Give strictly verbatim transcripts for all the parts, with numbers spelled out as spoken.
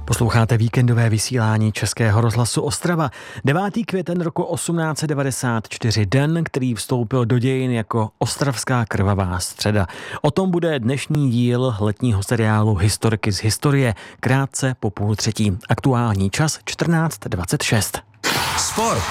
Posloucháte víkendové vysílání Českého rozhlasu Ostrava. devátý květen roku osmnáct set devadesát čtyři, den, který vstoupil do dějin jako Ostravská krvavá středa. O tom bude dnešní díl letního seriálu Historky z historie, krátce po půl třetí. Aktuální čas čtrnáct dvacet šest. Sport.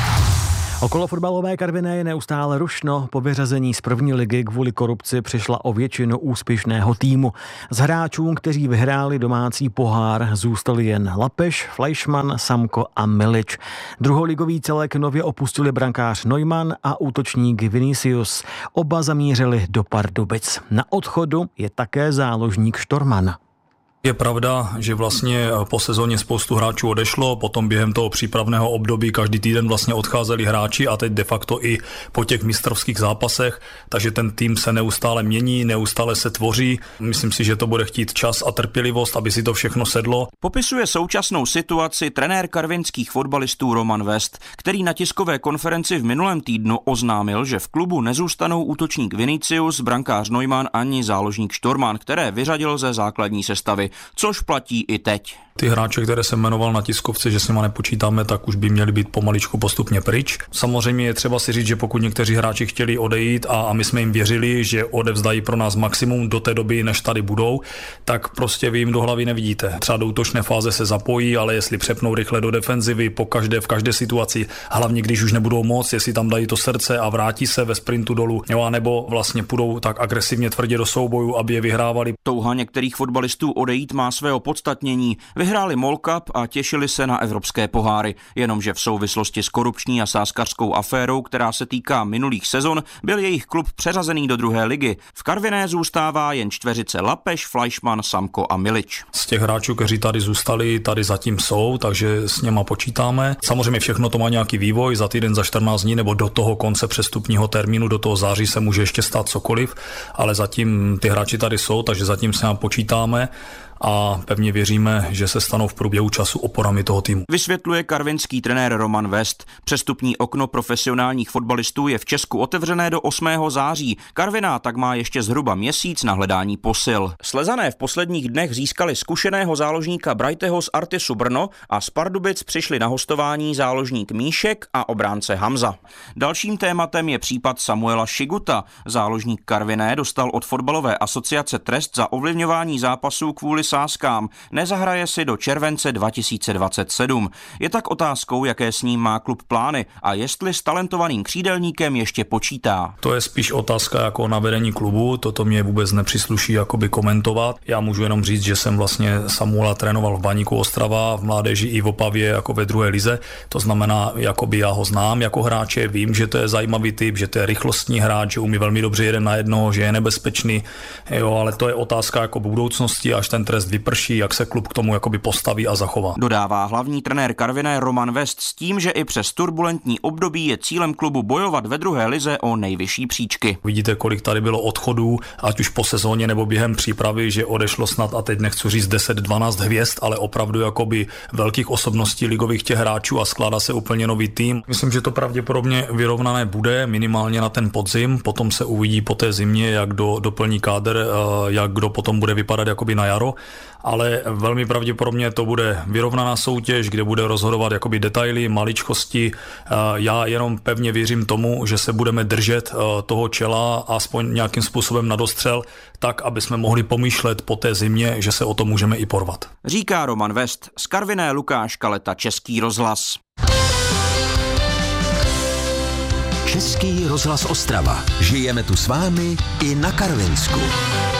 Okolo fotbalové Karviné je neustále rušno. Po vyřazení z první ligy kvůli korupci přišla o většinu úspěšného týmu. Z hráčů, kteří vyhráli domácí pohár, zůstali jen Lapeš, Fleischmann, Samko a Milič. Druholigový celek nově opustili brankář Neumann a útočník Vinicius. Oba zamířili do Pardubic. Na odchodu je také záložník Štorman. Je pravda, že vlastně po sezóně spoustu hráčů odešlo, potom během toho přípravného období každý týden vlastně odcházeli hráči a teď de facto i po těch mistrovských zápasech, takže ten tým se neustále mění, neustále se tvoří. Myslím si, že to bude chtít čas a trpělivost, aby si to všechno sedlo. Popisuje současnou situaci trenér karvinských fotbalistů Roman West, který na tiskové konferenci v minulém týdnu oznámil, že v klubu nezůstanou útočník Vinicius, brankář Neumann ani záložník Štorman, které vyřadil ze základní sestavy, což platí i teď. Ty hráče, které jsem jmenoval na tiskovce, že s nima nepočítáme, tak už by měli být pomaličku postupně pryč. Samozřejmě je třeba si říct, že pokud někteří hráči chtěli odejít a, a my jsme jim věřili, že odevzdají pro nás maximum do té doby, než tady budou, tak prostě vy jim do hlavy nevidíte. Třeba do útočné fáze se zapojí, ale jestli přepnou rychle do defenzivy, po každé, v každé situaci, hlavně když už nebudou moc, jestli tam dají to srdce a vrátí se ve sprintu dolů, jo, nebo vlastně půjdou tak agresivně tvrdě do souboju, aby je vyhrávali. Touha některých fotbalistů odejít má své opodstatnění. Vyhráli Mall Cup a těšili se na evropské poháry, jenomže v souvislosti s korupční a sázkařskou aférou, která se týká minulých sezon, byl jejich klub přeřazený do druhé ligy. V Karviné zůstává jen čtveřice Lapeš, Fleischmann, Samko a Milič. Z těch hráčů, kteří tady zůstali, tady zatím jsou, takže s něma počítáme. Samozřejmě všechno to má nějaký vývoj, za týden, za čtrnáct dní nebo do toho konce přestupního termínu, do toho září se může ještě stát cokoliv, ale zatím ty hráči tady jsou, takže zatím se nám počítáme. A pevně věříme, že se stanou v průběhu času oporami toho týmu. Vysvětluje karvinský trenér Roman West. Přestupní okno profesionálních fotbalistů je v Česku otevřené do osmého září. Karviná tak má ještě zhruba měsíc na hledání posil. Slezané v posledních dnech získali zkušeného záložníka Brajteho z Artisu Brno a z Pardubic přišli na hostování záložník Míšek a obránce Hamza. Dalším tématem je případ Samuela Šiguta. Záložník Karviné dostal od fotbalové asociace trest za ovlivňování zápasů kvůli sázkám. Nezahraje si do července dva tisíce dvacet sedm. Je tak otázkou, jaké s ním má klub plány a jestli s talentovaným křídelníkem ještě počítá. To je spíš otázka jako na vedení klubu, toto mě vůbec nepřísluší jakoby komentovat. Já můžu jenom říct, že jsem vlastně Samuela trénoval v Baníku Ostrava, v mládeži i v Opavě jako ve druhé lize. To znamená, jakoby já ho znám jako hráče, vím, že to je zajímavý typ, že to je rychlostní hráč, že umí velmi dobře jeden na jednoho, že je nebezpečný. Jo, ale to je otázka jako budoucnosti, až ten trest vyprší, jak se klub k tomu jakoby postaví a zachová. Dodává hlavní trenér Karviné Roman West s tím, že i přes turbulentní období je cílem klubu bojovat ve druhé lize o nejvyšší příčky. Vidíte, kolik tady bylo odchodů, ať už po sezóně nebo během přípravy, že odešlo snad, a teď nechci říct deset dvanáct hvězd, ale opravdu jakoby velkých osobností ligových těch hráčů a skládá se úplně nový tým. Myslím, že to pravděpodobně vyrovnané bude minimálně na ten podzim, potom se uvidí po té zimě, jak kdo doplní kádr, jak kdo potom bude vypadat jakoby na jaro. Ale velmi pravděpodobně to bude vyrovnaná soutěž, kde bude rozhodovat jakoby detaily, maličkosti. Já jenom pevně věřím tomu, že se budeme držet toho čela aspoň nějakým způsobem na dostřel, tak, aby jsme mohli pomýšlet po té zimě, že se o to můžeme i porvat. Říká Roman West, z Karviné Lukáš Kaleta, Český rozhlas. Český rozhlas Ostrava. Žijeme tu s vámi i na Karvinsku.